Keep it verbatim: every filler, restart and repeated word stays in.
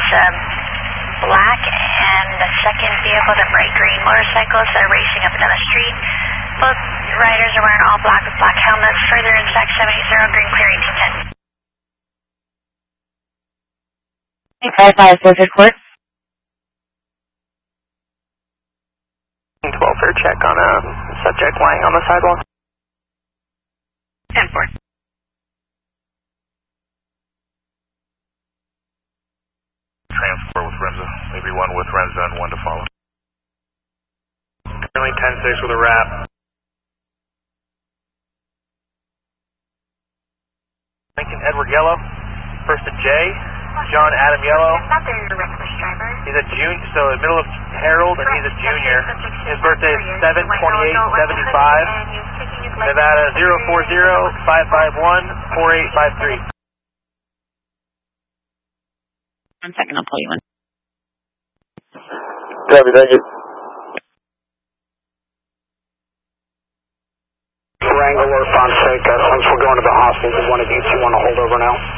um, black, and the second vehicle, the bright green motorcycles that are racing up and down the street. Both riders are wearing all black with black helmets. Further in Stack seventy, green clearing to ten. five five, Blizzard Court. twelve for check on a subject lying on the sidewalk. ten four. Transport with Remza, maybe one with Remza and one to follow. Currently ten six with a wrap. Lincoln Edward Yellow, first to Jay, John Adam Yellow. He's a junior, so in the middle of Harold, and he's a junior. His birthday is seven twenty-eight seventy-five. Nevada zero four zero five five one four eight five three. One second, I'll pull you in. Copy, thank you. Wrangler, Fonseca, since we're going to the hospital, do one of you two want to hold over now?